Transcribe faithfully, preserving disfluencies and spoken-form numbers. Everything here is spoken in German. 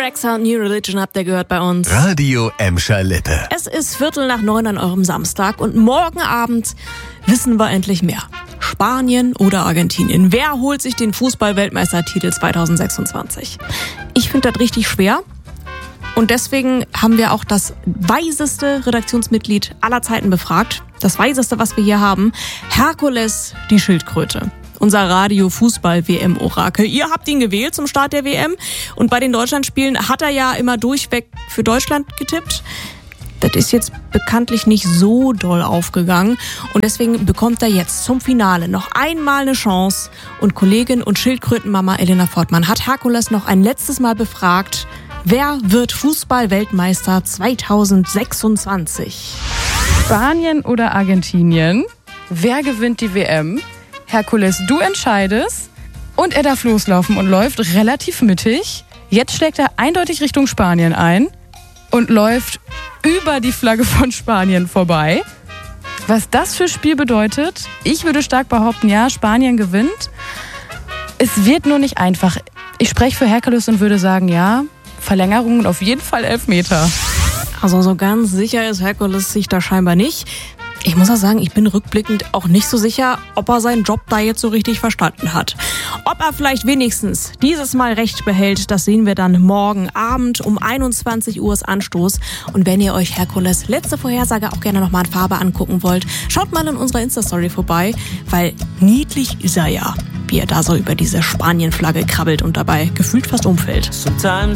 Rexa und New Religion habt ihr gehört bei uns. Radio Emscher Lippe. Es ist Viertel nach neun an eurem Samstag und morgen Abend wissen wir endlich mehr. Spanien oder Argentinien? Wer holt sich den Fußball-Weltmeistertitel zwanzig sechsundzwanzig? Ich finde das richtig schwer. Und deswegen haben wir auch das weiseste Redaktionsmitglied aller Zeiten befragt. Das weiseste, was wir hier haben. Herkules, die Schildkröte. Unser Radio-Fußball-W M-Orakel. Ihr habt ihn gewählt zum Start der W M. Und bei den Deutschlandspielen hat er ja immer durchweg für Deutschland getippt. Das ist jetzt bekanntlich nicht so doll aufgegangen. Und deswegen bekommt er jetzt zum Finale noch einmal eine Chance. Und Kollegin und Schildkrötenmama Elena Fortmann hat Herkules noch ein letztes Mal befragt. Wer wird Fußball-Weltmeister zwanzig sechsundzwanzig? Spanien oder Argentinien? Wer gewinnt die W M? Herkules, du entscheidest. Und er darf loslaufen und läuft relativ mittig. Jetzt schlägt er eindeutig Richtung Spanien ein und läuft über die Flagge von Spanien vorbei. Was das für Spiel bedeutet, ich würde stark behaupten, ja, Spanien gewinnt. Es wird nur nicht einfach. Ich spreche für Herkules und würde sagen, ja, Verlängerung und auf jeden Fall Elfmeter. Also so ganz sicher ist Herkules sich da scheinbar nicht. Ich muss auch sagen, ich bin rückblickend auch nicht so sicher, ob er seinen Job da jetzt so richtig verstanden hat. Ob er vielleicht wenigstens dieses Mal Recht behält, das sehen wir dann morgen Abend um einundzwanzig Uhr ist Anstoß. Und wenn ihr euch Herkules letzte Vorhersage auch gerne nochmal in Farbe angucken wollt, schaut mal in unserer Insta-Story vorbei, weil niedlich ist er ja, wie er da so über diese Spanien-Flagge krabbelt und dabei gefühlt fast umfällt.